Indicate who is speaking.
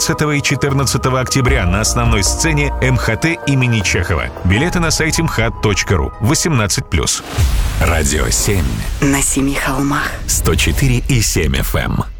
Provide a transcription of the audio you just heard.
Speaker 1: 13 и 14 октября на основной сцене МХТ имени Чехова. Билеты на сайте mhat.ru. 18+.
Speaker 2: Радио 7.
Speaker 3: На 7 холмах.
Speaker 2: 104,7 FM.